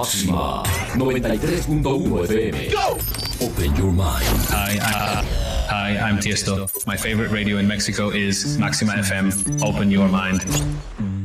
Máxima 93.1 FM. Go! Open your mind. Hi, I'm Tiesto. My favorite radio in Mexico is Maxima FM. Open your mind.